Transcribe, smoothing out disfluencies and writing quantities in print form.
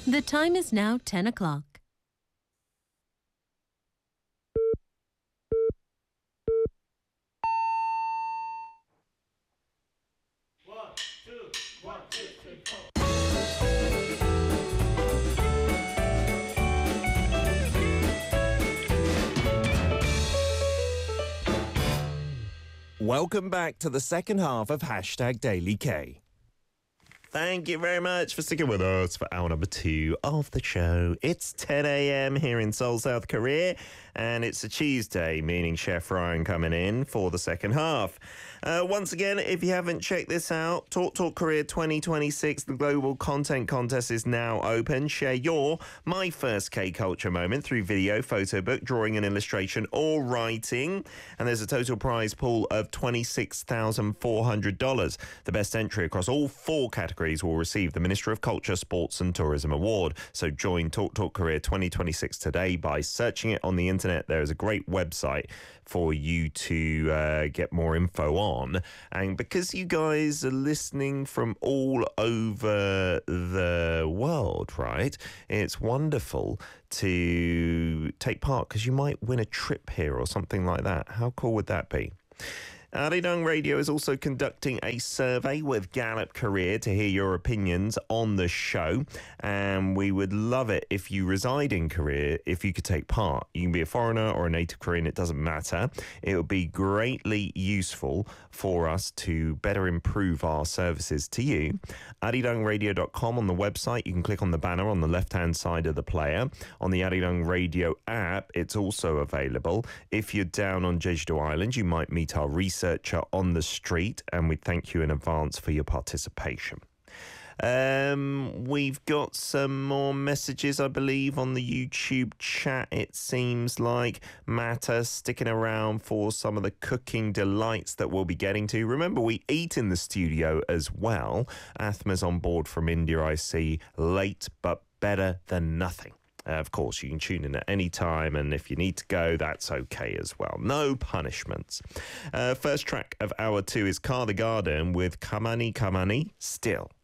The time is now 10 o'clock. Welcome back to the second half of Hashtag Daily K. Thank you very much for sticking with us for hour number 2 of the show. It's 10 a.m. here in Seoul, South Korea, and it's a Tuesday, meaning Chef Ryan coming in for the second half. Once again, if you haven't checked this out, Talk Korea 2026, the Global Content Contest is now open. Share your My First K-Culture moment through video, photo book, drawing and illustration, or writing. And there's a total prize pool of $26,400. The best entry across all 4 categories will receive the Ministry of Culture, Sports and Tourism Award. So join Talk Korea 2026 today by searching it on the internet. There is a great website for you to get more info on. And because you guys are listening from all over the world, right? It's wonderful to take part because you might win a trip here or something like that. How cool would that be? Arirang Radio is also conducting a survey with Gallup Korea to hear your opinions on the show, and we would love it if you reside in Korea, if you could take part. You can be a foreigner or a native Korean, it doesn't matter. It would be greatly useful for us to better improve our services to you. arirangradio.com on the website, you can click on the banner on the left-hand side of the player. On the Arirang Radio app, it's also available. If you're down on Jeju-do Island, you might meet our researcher on the street, and we thank you in advance for your participation. We've got some more messages, I believe, on the YouTube chat. It seems like Mata sticking around for some of the cooking delights that we'll be getting to. Remember, we eat in the studio as well. Athma's on board from India, I see. Late, but better than nothing. Of course, you can tune in at any time, and if you need to go, that's okay as well. No punishments. First track of hour 2 is Car the Garden with Kamani Kamani Still.